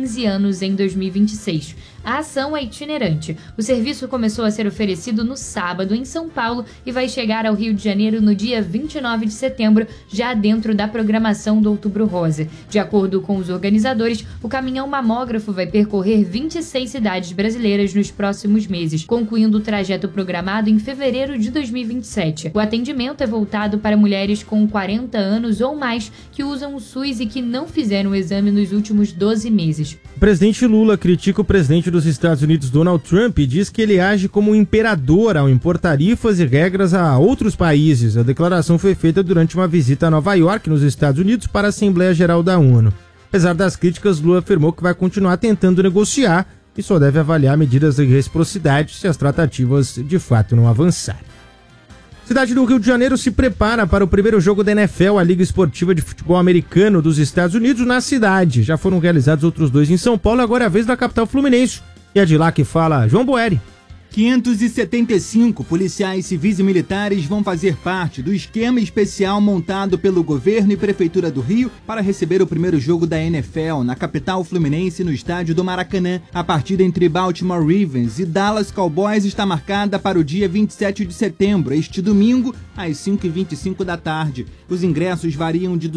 15 anos em 2026. A ação é itinerante. O serviço começou a ser oferecido no sábado em São Paulo e vai chegar ao Rio de Janeiro no dia 29 de setembro, já dentro da programação do Outubro Rosa. De acordo com os organizadores, o caminhão mamógrafo vai percorrer 26 cidades brasileiras nos próximos meses, concluindo o trajeto programado em fevereiro de 2027. O atendimento é voltado para mulheres com 40 anos ou mais que usam o SUS e que não fizeram o exame nos últimos 12 meses. O presidente Lula critica o presidente dos Estados Unidos, Donald Trump, e diz que ele age como um imperador ao impor tarifas e regras a outros países. A declaração foi feita durante uma visita a Nova York, nos Estados Unidos, para a Assembleia Geral da ONU. Apesar das críticas, Lula afirmou que vai continuar tentando negociar e só deve avaliar medidas de reciprocidade se as tratativas de fato não avançarem. A cidade do Rio de Janeiro se prepara para o primeiro jogo da NFL, a Liga Esportiva de Futebol Americano dos Estados Unidos, na cidade. Já foram realizados outros 2 em São Paulo, agora é a vez da capital fluminense. E é de lá que fala João Boeri. 575 policiais civis e militares vão fazer parte do esquema especial montado pelo governo e prefeitura do Rio para receber o primeiro jogo da NFL na capital fluminense, no estádio do Maracanã. A partida entre Baltimore Ravens e Dallas Cowboys está marcada para o dia 27 de setembro, este domingo, às 5h25 da tarde. Os ingressos variam de R$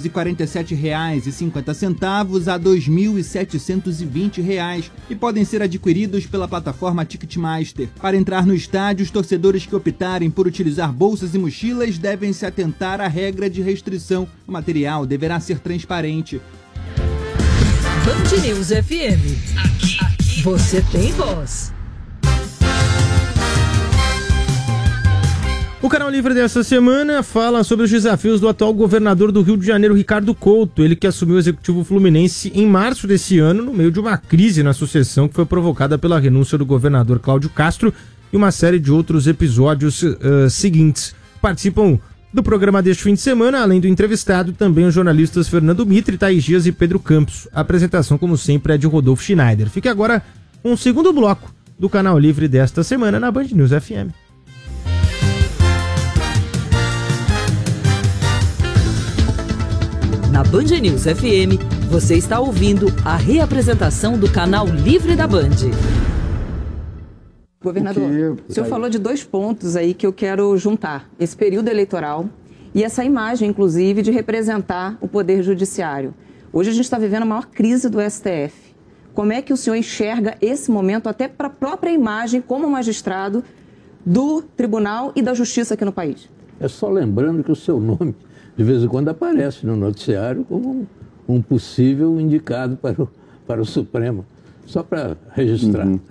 247,50 a R$ 2.720 e podem ser adquiridos pela plataforma Ticketmaster. Para entrar no estádio, os torcedores que optarem por utilizar bolsas e mochilas devem se atentar à regra de restrição. O material deverá ser transparente. Band News FM. Aqui você tem voz. O Canal Livre dessa semana fala sobre os desafios do atual governador do Rio de Janeiro, Ricardo Couto, ele que assumiu o executivo fluminense em março desse ano, no meio de uma crise na sucessão que foi provocada pela renúncia do governador Cláudio Castro e uma série de outros episódios seguintes. Participam do programa deste fim de semana, além do entrevistado, também os jornalistas Fernando Mitre, Thaís Dias e Pedro Campos. A apresentação, como sempre, é de Rodolfo Schneider. Fique agora com o segundo bloco do Canal Livre desta semana na Band News FM. Na Band News FM, você está ouvindo a reapresentação do Canal Livre da Band. Governador, o senhor falou de 2 pontos aí que eu quero juntar. Esse período eleitoral e essa imagem, inclusive, de representar o Poder Judiciário. Hoje a gente está vivendo a maior crise do STF. Como é que o senhor enxerga esse momento, até para a própria imagem como magistrado do Tribunal e da Justiça aqui no país? É só lembrando que o seu nome, de vez em quando, aparece no noticiário como um possível indicado para o Supremo, só para registrar. Uhum.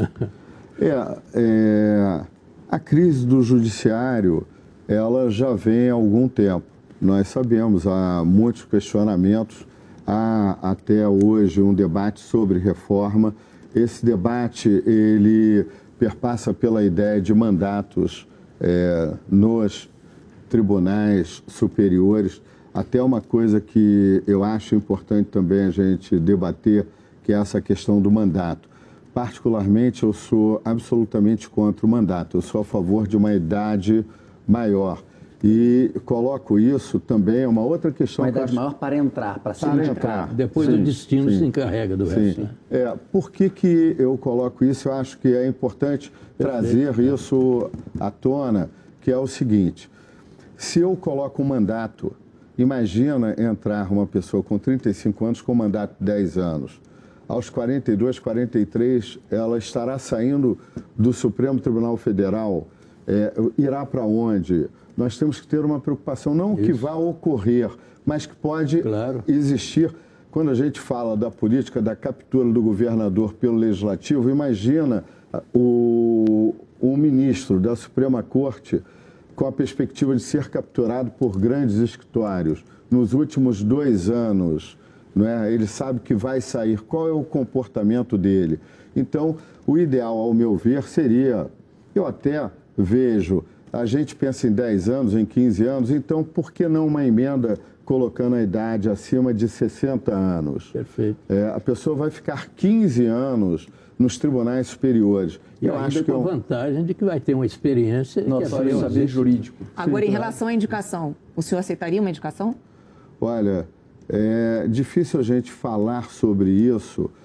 A crise do judiciário, ela já vem há algum tempo. Nós sabemos, há muitos questionamentos, há até hoje um debate sobre reforma. Esse debate, ele perpassa pela ideia de mandatos nos tribunais superiores, até uma coisa que eu acho importante também a gente debater, que é essa questão do mandato. Particularmente, eu sou absolutamente contra o mandato, eu sou a favor de uma idade maior. E coloco isso também, uma outra questão... Uma idade maior para entrar, para ser indicado. Depois o destino se encarrega do resto. Né? Por que eu coloco isso? Eu acho que é importante trazer isso à tona, que é o seguinte: se eu coloco um mandato, imagina entrar uma pessoa com 35 anos com um mandato de 10 anos. Aos 42, 43, ela estará saindo do Supremo Tribunal Federal, irá para onde? Nós temos que ter uma preocupação, não que vá ocorrer, mas que pode existir. Quando a gente fala da política da captura do governador pelo Legislativo, imagina o ministro da Suprema Corte com a perspectiva de ser capturado por grandes escritórios. Nos últimos 2 anos, não é? Ele sabe que vai sair. Qual é o comportamento dele? Então, o ideal, ao meu ver, seria... Eu até vejo... A gente pensa em 10 anos, em 15 anos, então por que não uma emenda colocando a idade acima de 60 anos? Perfeito. A pessoa vai ficar 15 anos nos tribunais superiores. E eu acho que com a vantagem de que vai ter uma experiência... Notório saber jurídico. Agora, em relação à indicação, o senhor aceitaria uma indicação? Olha, é difícil a gente falar sobre isso,